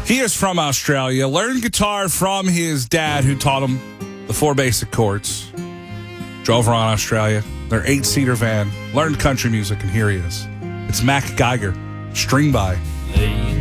He is from Australia, learned guitar from his dad who taught him the 4 basic chords. Drove around Australia, their 8-seater van, learned country music, and here he is. It's Mac Geiger, string by